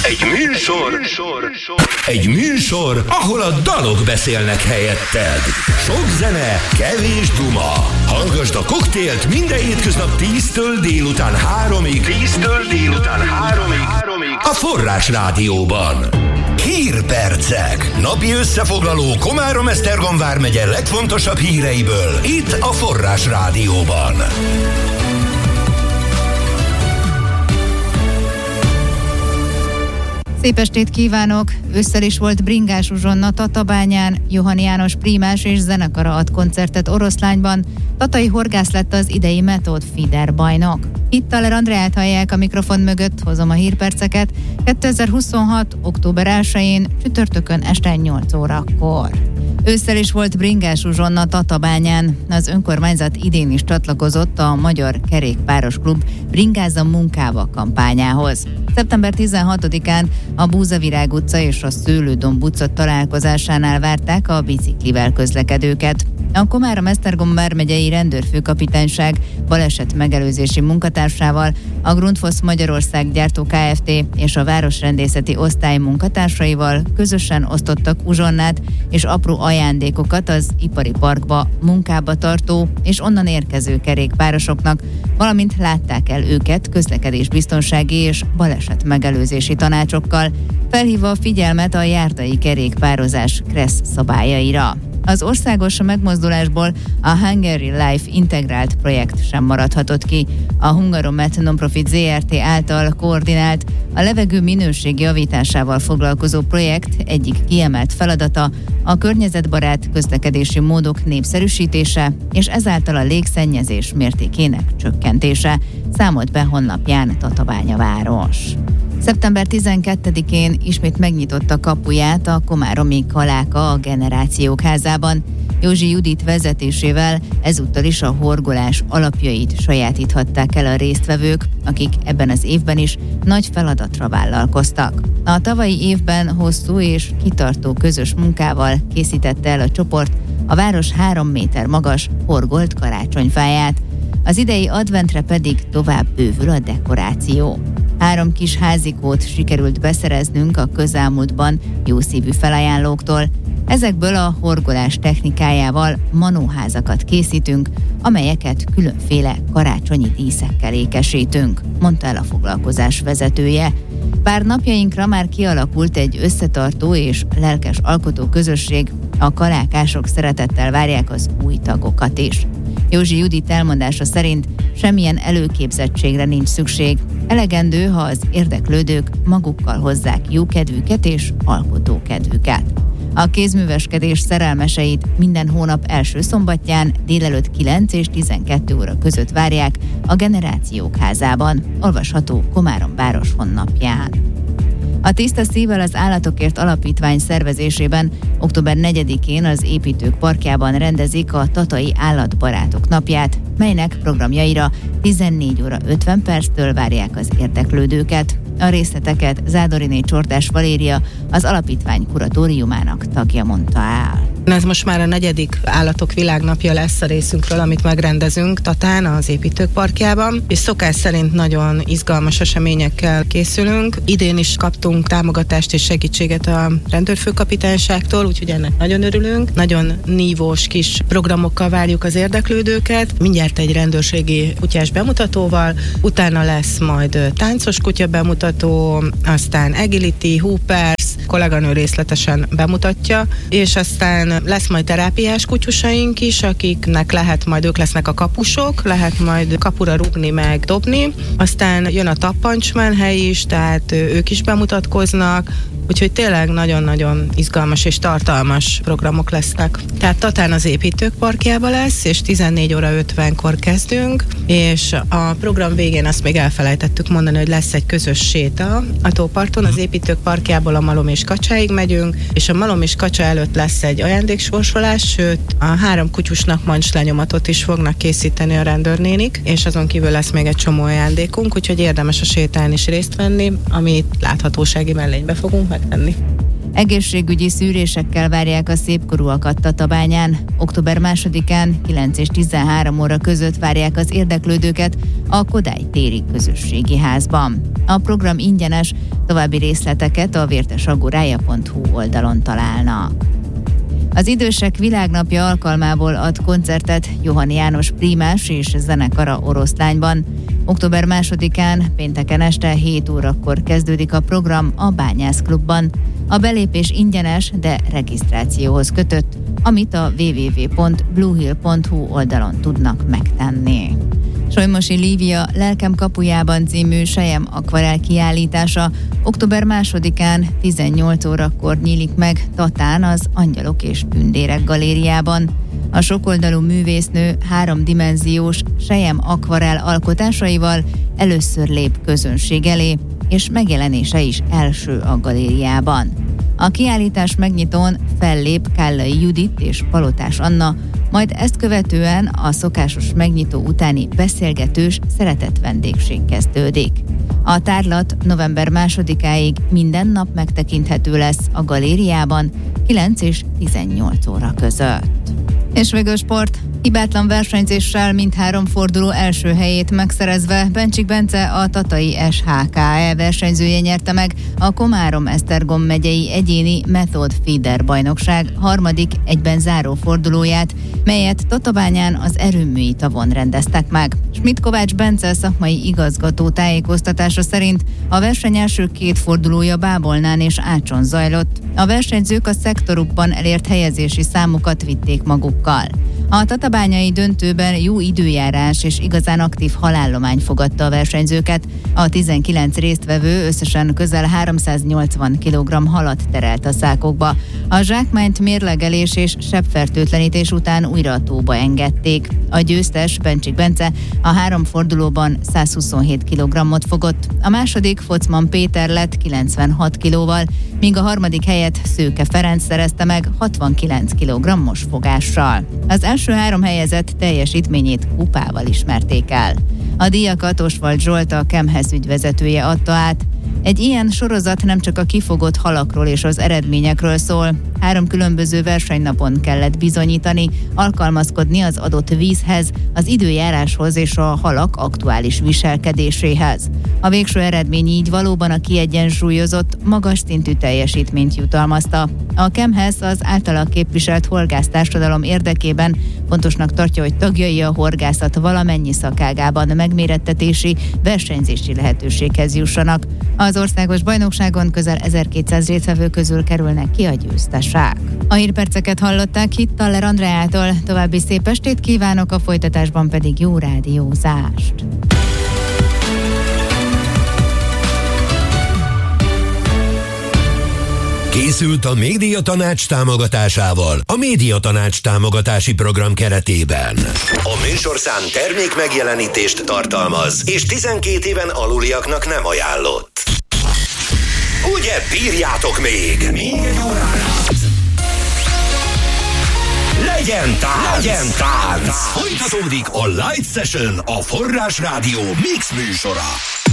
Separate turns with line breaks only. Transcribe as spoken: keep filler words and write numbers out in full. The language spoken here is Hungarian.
Egy műsor, műsor, egy műsor, ahol a dalok beszélnek helyetted. Sok zene, kevés duma. Hallgasd a Koktélt minden hétköznap tíztől délután háromig. tíztől délután háromig. A Forrás Rádióban. Hírpercek. Napi összefoglaló Komárom-Esztergom vármegye legfontosabb híreiből. Itt a Forrás Rádióban.
Szép estét kívánok! Ősszel is volt Bringás Uzsonna Tatabányán, Johann János prímás és zenekara ad koncertet Oroszlányban, Tatai Horgász lett az idei Metód Fider bajnok. Hittaler Andreát hallják a mikrofon mögött, hozom a hírperceket, kétezer-huszonhat. október elsején, csütörtökön este nyolc órakor. Ősszel is volt Bringás Uzsonna Tatabányán. Az önkormányzat idén is csatlakozott a Magyar Kerékpáros Klub Bringázza munkába kampányához. szeptember tizenhatodikán a Búzavirág utca és a Szőlődomb utca találkozásánál várták a biciklivel közlekedőket. A Komárom-Esztergom vármegyei rendőrfőkapitányság baleset megelőzési munkatársával, a Grundfos Magyarország gyártó Kft. És a városrendészeti osztály munkatársaival közösen osztottak uzsonnát és apró ajándékokat az ipari parkba munkába tartó és onnan érkező kerékpárosoknak, valamint látták el őket közlekedésbiztonsági és baleset megelőzési tanácsokkal, felhívva a figyelmet a járdai kerékpározás kressz szabályaira. Az országos megmozdulásból a Hungary Life integrált projekt sem maradhatott ki. A Hungaromet Nonprofit zé er té által koordinált, a levegő minőség javításával foglalkozó projekt egyik kiemelt feladata a környezetbarát közlekedési módok népszerűsítése, és ezáltal a légszennyezés mértékének csökkentése, számolt be honlapján Tatabánya város. szeptember tizenkettedikén ismét megnyitotta kapuját a komáromi Kaláka a Generációk házában. Józsi Judit vezetésével ezúttal is a horgolás alapjait sajátíthatták el a résztvevők, akik ebben az évben is nagy feladatra vállalkoztak. A tavalyi évben hosszú és kitartó közös munkával készítette el a csoport a város három méter magas horgolt karácsonyfáját. Az idei adventre pedig tovább bővül a dekoráció. Három kis házikót sikerült beszereznünk a közelmúltban jószívű felajánlóktól. Ezekből a horgolás technikájával manóházakat készítünk, amelyeket különféle karácsonyi díszekkel ékesítünk, mondta el a foglalkozás vezetője. Pár napjainkra már kialakult egy összetartó és lelkes alkotó közösség, a kalákások szeretettel várják az új tagokat is. Józsi Judit elmondása szerint semmilyen előképzettségre nincs szükség. Elegendő, ha az érdeklődők magukkal hozzák jókedvüket és alkotókedvüket. A kézműveskedés szerelmeseit minden hónap első szombatján délelőtt kilenc és tizenkettő óra között várják a Generációk házában, olvasható Komárom város honlapján. A Tiszta Szívvel az Állatokért Alapítvány szervezésében október negyedikén az Építők Parkjában rendezik a Tatai Állatbarátok napját, melynek programjaira tizennégy óra ötven perctől várják az érdeklődőket. A részleteket Zádoriné Csortás Valéria, az alapítvány kuratóriumának tagja mondta el.
Ez most már a negyedik Állatok Világnapja lesz a részünkről, amit megrendezünk Tatán, az Építők Parkjában, és szokás szerint nagyon izgalmas eseményekkel készülünk. Idén is kaptunk támogatást és segítséget a rendőrfőkapitányságtól, úgyhogy ennek nagyon örülünk. Nagyon nívós kis programokkal várjuk az érdeklődőket. Mindjárt egy rendőrségi kutyás bemutatóval, utána lesz majd táncos kutya bemutató, aztán agility, hoopers, kolléganő részletesen bemutatja, és aztán lesz majd terápiás kutyusaink is, akiknek lehet majd, ők lesznek a kapusok, lehet majd kapura rúgni meg dobni, aztán jön a tappancsmenhely is, tehát ők is bemutatkoznak, úgyhogy tényleg nagyon-nagyon izgalmas és tartalmas programok lesznek. Tehát Tatán az Építők Parkjában lesz, és tizennégy óra ötvenkor kezdünk, és a program végén azt még elfelejtettük mondani, hogy lesz egy közös séta a tóparton, az Építők Parkjából a Malom és Kacsáig megyünk, és a Malom és Kacsa előtt lesz egy ajándéksorsolás, sőt a három kutyusnak mancs lenyomatot is fognak készíteni a rendőrnénik, és azon kívül lesz még egy csomó ajándékunk, úgyhogy érdemes a sétán is részt venni, amit láthatósági mellénybe fogunk megtenni.
Egészségügyi szűrésekkel várják a szépkorúakat Tatabányán. október másodikán kilenc és tizenhárom óra között várják az érdeklődőket a Kodály téri közösségi házban. A program ingyenes, további részleteket a vértesagorája pont hu oldalon találnak. Az Idősek Világnapja alkalmából ad koncertet Johann János prímás és zenekara Oroszlányban. október másodikán, pénteken este hét órakor kezdődik a program a Bányász Klubban. A belépés ingyenes, de regisztrációhoz kötött, amit a double-u double-u double-u pont bluehill pont hu oldalon tudnak megtenni. Solymosi Lívia Lelkem kapujában című sejem akvarell kiállítása október másodikán tizennyolc órakor nyílik meg Tatán az Angyalok és Tündérek galériában. A sokoldalú művésznő háromdimenziós sejem akvarell alkotásaival először lép közönség elé, és megjelenése is első a galériában. A kiállítás megnyitón fellép Kállai Judit és Palotás Anna, majd ezt követően a szokásos megnyitó utáni beszélgetős szeretett vendégség kezdődik. A tárlat november másodikáig minden nap megtekinthető lesz a galériában kilenc és tizennyolc óra között. És végül sport. Hibátlan versenyzéssel mindhárom forduló első helyét megszerezve Bencsik Bence, a tatai es há ká e versenyzője nyerte meg a Komárom-Esztergom megyei egyéni Method Feeder bajnokság harmadik egyben záró fordulóját, melyet Tatabányán az erőműi tavon rendeztek meg. Schmidt Kovács Bence szakmai igazgató tájékoztatása szerint a verseny első két fordulója Bábolnán és Ácson zajlott. A versenyzők a szektorukban elért helyezési számokat vitték magukkal. A tatabányai döntőben jó időjárás és igazán aktív halállomány fogadta a versenyzőket. A tizenkilenc résztvevő összesen közel háromszáznyolcvan kilogramm halat terelt a szákokba. A zsákmányt mérlegelés és sebfertőtlenítés után újra a tóba engedték. A győztes, Bencsik Bence, a három fordulóban százhuszonhét kilogrammot fogott. A második Focman Péter lett kilencvenhat kilóval, míg a harmadik helyet Szőke Ferenc szerezte meg hatvankilenc kilogrammos fogással. Az első három helyezett teljesítményét kupával ismerték el. A díjakat Oswald Zsolt, a Kemhez ügyvezetője adta át. Egy ilyen sorozat nem csak a kifogott halakról és az eredményekről szól. Három különböző versenynapon kellett bizonyítani, alkalmazkodni az adott vízhez, az időjáráshoz és a halak aktuális viselkedéséhez. A végső eredmény így valóban a kiegyensúlyozott, magas szintű teljesítményt jutalmazta. A Kemhez az általa képviselt horgásztársadalom érdekében fontosnak tartja, hogy tagjai a horgászat valamennyi szakágában megmérettetési, versenyzési lehetőséghez jussanak. Az országos bajnokságon közel ezerkétszáz résztvevő közül kerülnek ki a győztesek. A hírperceket hallották Hittaler Andreától. További szép estét kívánok, a folytatásban pedig jó rádiózást.
Készült a Médiatanács támogatásával a Médiatanács támogatási program keretében. A műsorszám termék megjelenítést tartalmaz, és tizenkét éven aluliaknak nem ajánlott. Ugye bírjátok még? Még egy órára. Legyen tánc! Legyen tánc! Folytatódik a Light Session, a Forrás Rádió Mix műsora.